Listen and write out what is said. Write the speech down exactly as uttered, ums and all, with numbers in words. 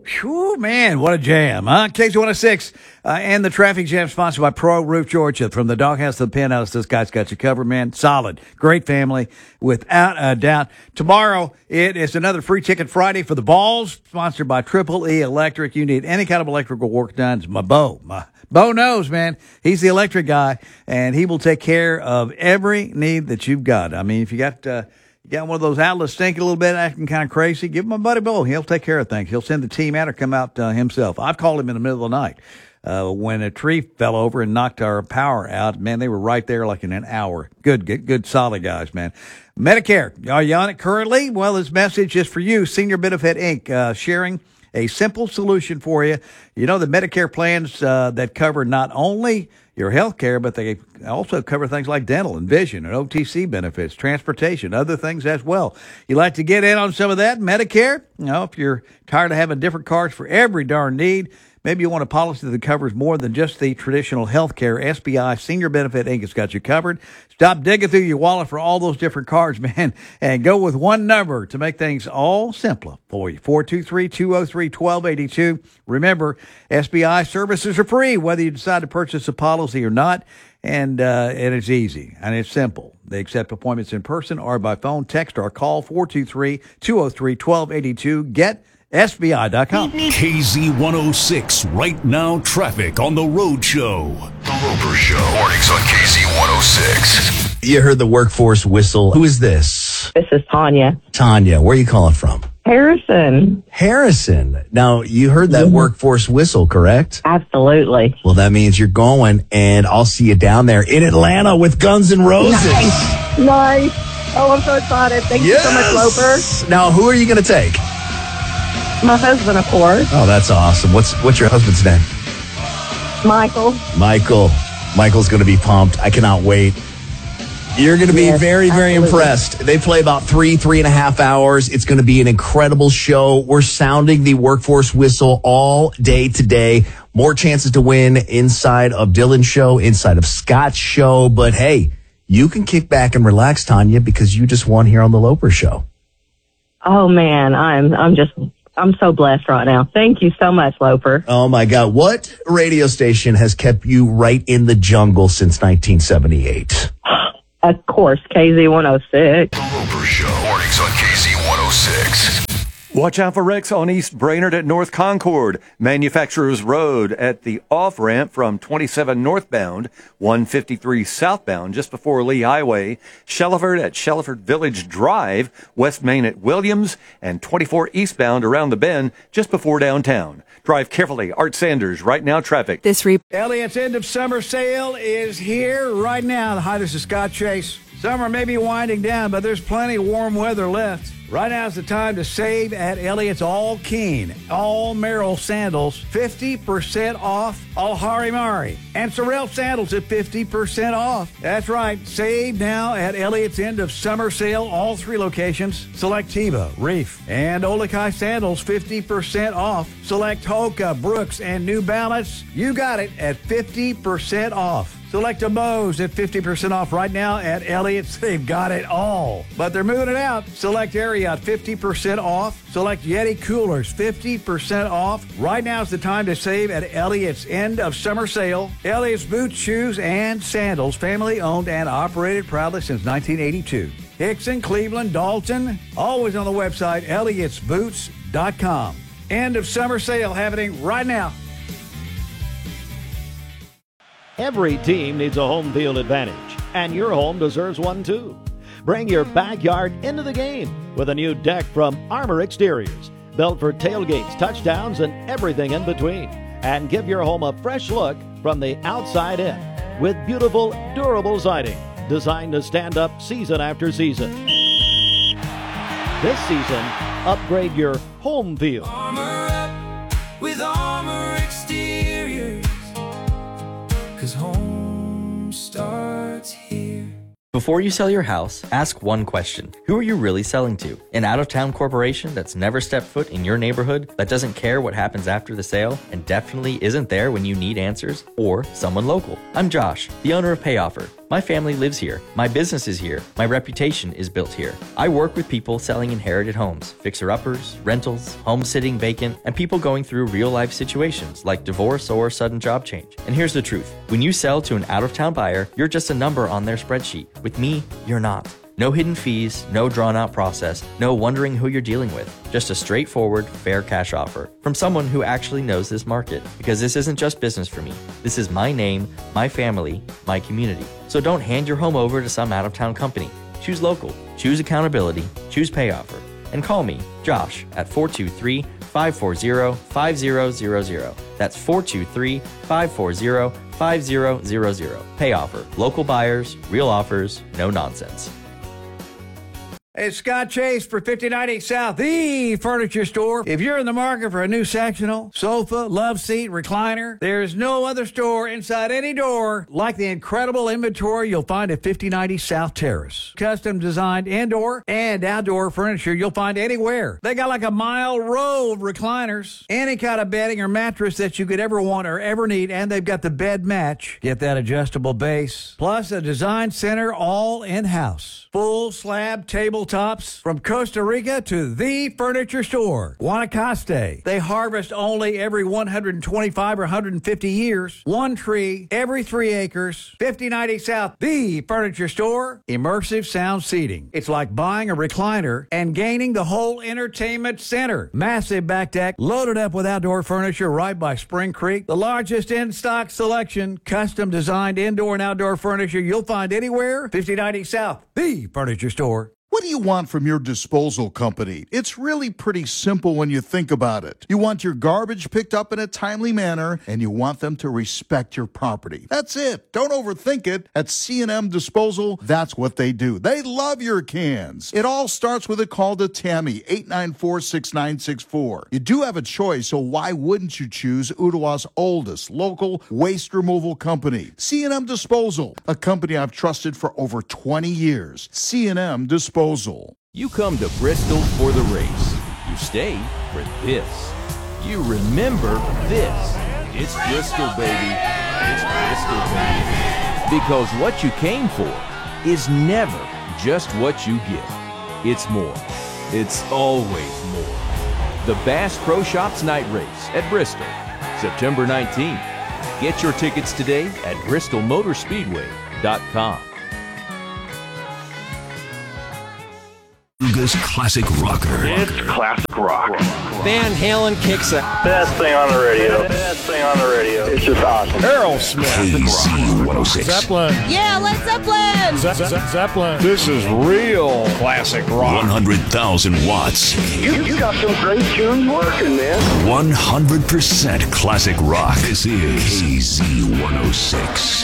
Whew, man, what a jam, huh? K Z one oh six uh, and the Traffic Jam sponsored by Pro Roof Georgia. From the doghouse to the penthouse, this guy's got you covered, man. Solid. Great family, without a doubt. Tomorrow, it is another Free Ticket Friday for the Balls, sponsored by Triple E Electric. You need any kind of electrical work done, it's my Bo. My Bo knows, man. He's the electric guy, and he will take care of every need that you've got. I mean, if you got... Uh, You got one of those outlets stinking a little bit, acting kind of crazy, give him a buddy Bo. He'll take care of things. He'll send the team out or come out uh, himself. I've called him in the middle of the night uh, when a tree fell over and knocked our power out. Man, they were right there like in an hour. Good, good, good, solid guys, man. Medicare, are you on it currently? Well, this message is for you, Senior Benefit Incorporated, uh, sharing a simple solution for you. You know, the Medicare plans uh, that cover not only your health care, but they also cover things like dental and vision and O T C benefits, transportation, other things as well. You like to get in on some of that? Medicare? You know, if you're tired of having different cards for every darn need, maybe you want a policy that covers more than just the traditional health care. S B I Senior Benefit Incorporated has got you covered. Stop digging through your wallet for all those different cards, man, and go with one number to make things all simpler for you. four two three, two oh three, one two eight two. Remember, S B I services are free, whether you decide to purchase a policy or not, and uh, and it's easy, and it's simple. They accept appointments in person or by phone, text, or call four two three, two oh three, one two eight two. Get S B I dot com. K Z one oh six, right now traffic on the Road Show. The Roper Show. Mornings on K Z one oh six. You heard the workforce whistle. Who is this? This is Tanya. Tanya, where are you calling from? Harrison. Harrison. Now, you heard that Mhm. workforce whistle, correct? Absolutely. Well, that means you're going, and I'll see you down there in Atlanta with Guns N' Roses. Nice. Nice. Oh, I'm so excited. Thank Yes. you so much, Loper. Now, who are you going to take? My husband, of course. Oh, that's awesome. What's what's your husband's name? Michael. Michael. Michael's going to be pumped. I cannot wait. You're going to be Yes, very, very absolutely. impressed. They play about three, three and a half hours. It's going to be an incredible show. We're sounding the workforce whistle all day today. More chances to win inside of Dylan's show, inside of Scott's show. But hey, you can kick back and relax, Tanya, because you just won here on the Loper Show. Oh, man. I'm, I'm just, I'm so blessed right now. Thank you so much, Loper. Oh, my God. What radio station has kept you right in the jungle since nineteen seventy-eight? Of course, K Z one oh six. The Roper Show. Mornings on K Z one oh six. Watch out for wrecks on East Brainerd at North Concord, Manufacturers Road at the off-ramp from twenty-seven northbound, one fifty-three southbound, just before Lee Highway, Shelliford at Shelliford Village Drive, West Main at Williams, and twenty-four eastbound around the bend, just before downtown. Drive carefully. Art Sanders, Right Now Traffic. This re- Elliott's end of summer sale is here right now. Hi, this is Scott Chase. Summer may be winding down, but there's plenty of warm weather left. Right now is the time to save at Elliott's All Keen, All Merrill Sandals, fifty percent off All Harimari. And Sorrel Sandals at fifty percent off. That's right, save now at Elliott's end of summer sale, all three locations. Select Teva, Reef, and Olakai Sandals, fifty percent off. Select Hoka, Brooks, and New Balance. You got it at fifty percent off. Select a Moe's at fifty percent off right now at Elliott's. They've got it all, but they're moving it out. Select Ariat, fifty percent off. Select Yeti Coolers, fifty percent off. Right now is the time to save at Elliott's end of summer sale. Elliott's boots, shoes, and sandals, family owned and operated proudly since nineteen eighty-two. Hickson, Cleveland, Dalton, always on the website, Elliott's boots dot com. End of summer sale happening right now. Every team needs a home field advantage, and your home deserves one too. Bring your backyard into the game with a new deck from Armor Exteriors, built for tailgates, touchdowns, and everything in between. And give your home a fresh look from the outside in with beautiful, durable siding designed to stand up season after season. This season, upgrade your home field. Armor up with Armor Exteriors, 'cause home starts here. Before you sell your house, ask one question. Who are you really selling to? An out-of-town corporation that's never stepped foot in your neighborhood, that doesn't care what happens after the sale, and definitely isn't there when you need answers? Or someone local? I'm Josh, the owner of PayOffer. My family lives here. My business is here. My reputation is built here. I work with people selling inherited homes, fixer-uppers, rentals, home sitting vacant, and people going through real-life situations like divorce or sudden job change. And here's the truth. When you sell to an out-of-town buyer, you're just a number on their spreadsheet. With me, you're not. No hidden fees, no drawn-out process, no wondering who you're dealing with. Just a straightforward, fair cash offer from someone who actually knows this market. Because this isn't just business for me. This is my name, my family, my community. So don't hand your home over to some out-of-town company. Choose local, choose accountability, choose pay offer. And call me, Josh, at four two three, five four zero, five zero zero zero. That's four two three, five four zero, five zero zero zero. Pay offer. Local buyers, real offers, no nonsense. It's Scott Chase for fifty ninety South, the furniture store. If you're in the market for a new sectional, sofa, love seat, recliner, there's no other store inside any door like the incredible inventory you'll find at fifty ninety South Terrace. Custom designed indoor and outdoor furniture you'll find anywhere. They got like a mile row of recliners, any kind of bedding or mattress that you could ever want or ever need, and they've got the bed match. Get that adjustable base, plus a design center all in-house. Full slab table tops from Costa Rica to the furniture store. Guanacaste. They harvest only every one hundred twenty-five or one hundred fifty years. One tree every three acres. fifty ninety South, the furniture store. Immersive sound seating. It's like buying a recliner and gaining the whole entertainment center. Massive back deck loaded up with outdoor furniture right by Spring Creek. The largest in-stock selection. Custom designed indoor and outdoor furniture you'll find anywhere. fifty ninety South, the furniture store. What do you want from your disposal company? It's really pretty simple when you think about it. You want your garbage picked up in a timely manner, and you want them to respect your property. That's it. Don't overthink it. At C and M Disposal, that's what they do. They love your cans. It all starts with a call to Tammy, eight nine four, six nine six four. You do have a choice, so why wouldn't you choose Ottawa's oldest local waste removal company? C and M Disposal, a company I've trusted for over twenty years. C and M Disposal. You come to Bristol for the race. You stay for this. You remember this. It's Bristol, baby. It's Bristol, baby. Because what you came for is never just what you get. It's more. It's always more. The Bass Pro Shops Night Race at Bristol, September nineteenth. Get your tickets today at bristol motor speedway dot com. This classic rocker. It's classic rock. Van Halen kicks a best thing on the radio. Best thing on the radio. It's just awesome. Aerosmith. K Z one oh six. Zeppelin. Yeah, Led Zeppelin. Ze- Ze- Zeppelin. This is real classic rock. one hundred thousand watts. You, you got some great tunes working, man. one hundred percent classic rock. This is K Z one oh six.